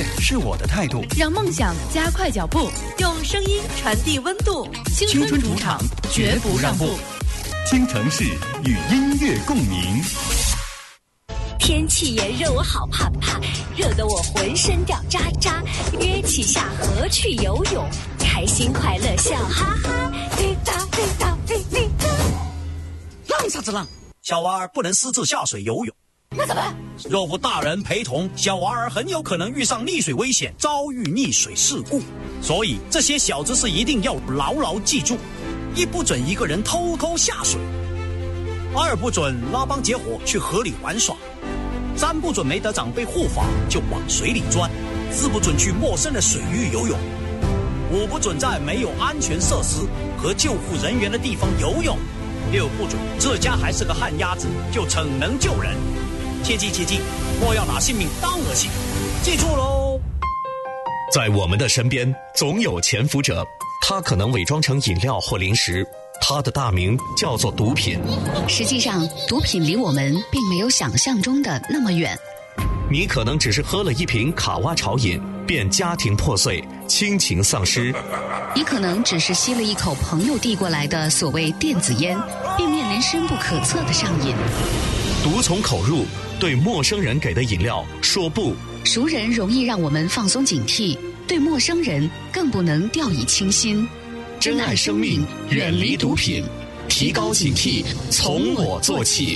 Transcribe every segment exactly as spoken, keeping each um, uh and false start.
业是我的态度， 让梦想加快脚步， 用声音传递温度。 青春主场，绝不让步。京城市与音乐共鸣。 天气炎热，我好怕怕，热得我浑身掉渣渣。约起下河去游泳，开心快乐笑哈哈。滴答滴答滴滴答。 浪啥子浪？小娃儿不能私自下水游泳。 那怎么办？ 若无大人陪同，小娃儿很有可能遇上溺水危险，遭遇溺水事故。所以这些小知识一定要牢牢记住：一不准一个人偷偷下水；二不准拉帮结伙去河里玩耍；三不准没得长辈护法就往水里钻；四不准去陌生的水域游泳；五不准在没有安全设施和救护人员的地方游泳；六不准这家还是个旱鸭子就逞能救人。切记切记，莫要拿性命当儿戏，记住喽！ 在我们的身边，总有潜伏者，他可能伪装成饮料或零食，他的大名叫做毒品。 实际上，毒品离我们并没有想象中的那么远。 你可能只是喝了一瓶卡哇潮饮，便家庭破碎，亲情丧失； 你可能只是吸了一口朋友递过来的所谓电子烟，便面临深不可测的上瘾。 毒从口入，对陌生人给的饮料说不。 熟人容易让我们放松警惕，对陌生人更不能掉以轻心。 珍爱生命，远离毒品，提高警惕，从我做起。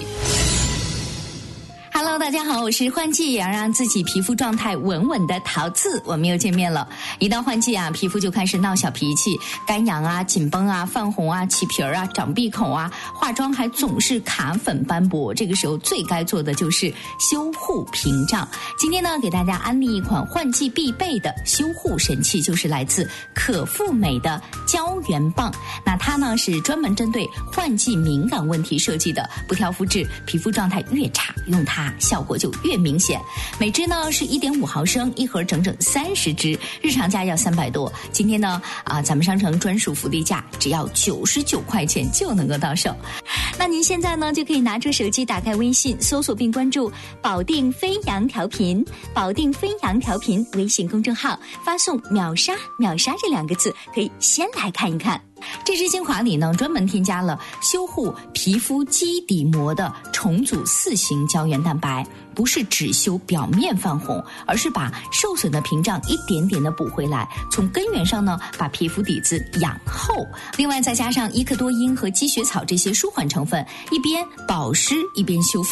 Hello， 大家好，我是换季也要让自己皮肤状态稳稳的桃子，我们又见面了。一到换季啊，皮肤就开始闹小脾气，干痒啊、紧绷啊、泛红啊、起皮儿啊、长闭口啊，化妆还总是卡粉斑驳。这个时候最该做的就是修护屏障。今天呢，给大家安利一款换季必备的修护神器，就是来自可复美的胶原棒。那它呢是专门针对换季敏感问题设计的，不挑肤质，皮肤状态越差，用它效果就越明显。每支呢是 一点五毫升，一盒整整三十支，日常价要三百多。今天呢啊，咱们商城专属福利价，只要九十九块钱就能够到手。那您现在呢就可以拿出手机，打开微信，搜索并关注保定飞扬调频，保定飞扬调频微信公众号，发送秒杀秒杀这两个字，可以先来看一看。这支精华里呢，专门添加了修护皮肤基底膜的重组四型胶原蛋白，不是只修表面泛红，而是把受损的屏障一点点的补回来，从根源上呢把皮肤底子养厚。另外再加上伊克多因和积雪草这些舒缓成分，一边保湿一边修复。